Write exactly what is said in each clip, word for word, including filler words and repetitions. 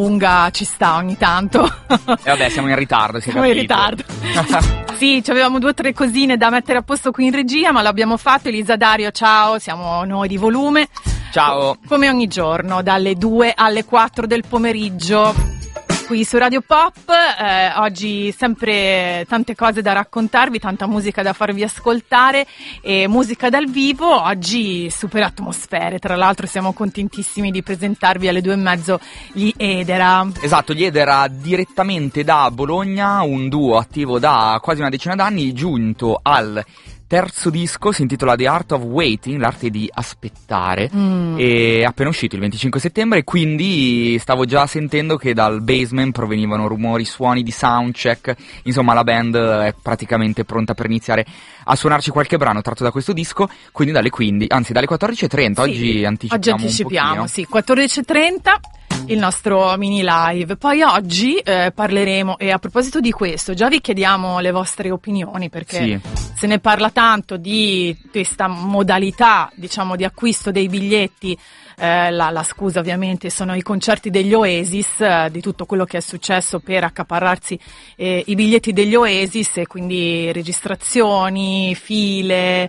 lunga ci sta ogni tanto. E vabbè, siamo in ritardo, si è Siamo in capito. ritardo. Sì, avevamo due o tre cosine da mettere a posto qui in regia, ma l'abbiamo fatto. Elisa, Dario, ciao, siamo noi di Volume. Ciao. Come ogni giorno, dalle due alle quattro del pomeriggio, qui su Radio Pop. Eh, oggi sempre tante cose da raccontarvi, tanta musica da farvi ascoltare e musica dal vivo. Oggi super atmosfere, tra l'altro siamo contentissimi di presentarvi alle due e mezzo gli Edera. Esatto, gli Edera direttamente da Bologna, un duo attivo da quasi una decina d'anni, giunto al terzo disco, si intitola The Art of Waiting, l'arte di aspettare, mm. è appena uscito il venticinque settembre, quindi stavo già sentendo che dal basement provenivano rumori, suoni di soundcheck, insomma la band è praticamente pronta per iniziare a suonarci qualche brano tratto da questo disco, quindi dalle quindici, anzi dalle quattordici e trenta, sì, oggi anticipiamo Oggi anticipiamo, un sì, quattordici e trenta. Il nostro mini live. Poi oggi eh, parleremo, e a proposito di questo, già vi chiediamo le vostre opinioni, perché sì, se ne parla tanto di questa modalità, diciamo, di acquisto dei biglietti. Eh, la, la scusa ovviamente sono i concerti degli Oasis, eh, di tutto quello che è successo per accaparrarsi eh, i biglietti degli Oasis, e quindi registrazioni, file,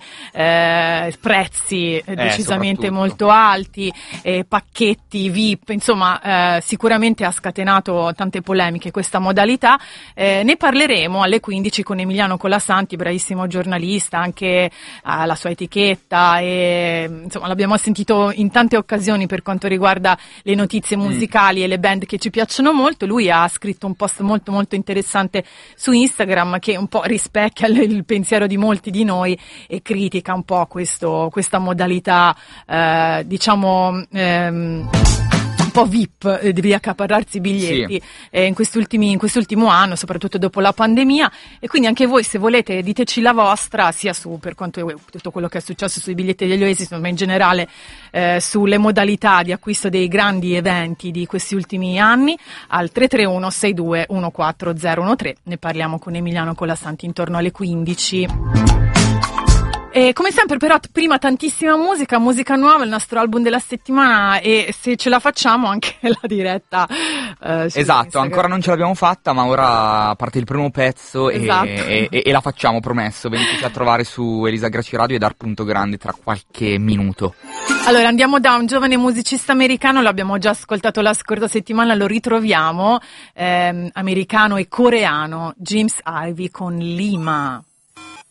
eh, prezzi eh, decisamente molto alti, eh, pacchetti V I P, insomma eh, sicuramente ha scatenato tante polemiche questa modalità. Eh, ne parleremo alle quindici con Emiliano Colasanti, bravissimo giornalista, anche ha la sua etichetta, e insomma l'abbiamo sentito in tante occasioni per quanto riguarda le notizie musicali mm. e le band che ci piacciono molto. Lui ha scritto un post molto molto interessante su Instagram che un po' rispecchia il, il pensiero di molti di noi e critica un po' questo, questa modalità eh, diciamo ehm, un po' V I P, eh, devi accaparrarsi i biglietti, sì, eh, in quest'ultimi, in quest'ultimo anno, soprattutto dopo la pandemia. E quindi anche voi, se volete, diteci la vostra, sia su per quanto tutto quello che è successo sui biglietti degli Oasis, ma in generale eh, sulle modalità di acquisto dei grandi eventi di questi ultimi anni, al tre tre uno sei due uno quattro zero uno tre. Ne parliamo con Emiliano Colasanti intorno alle quindici. E come sempre però prima tantissima musica, musica nuova, il nostro album della settimana, e se ce la facciamo anche la diretta. Eh, esatto, ancora non ce l'abbiamo fatta, ma ora parte il primo pezzo, esatto, e, e, e la facciamo, promesso. Veniteci a trovare su Elisa Graci Radio e Dar Punto Grande tra qualche minuto. Allora andiamo da un giovane musicista americano, l'abbiamo già ascoltato la scorsa settimana, lo ritroviamo, ehm, americano e coreano, James Ivy con Lima.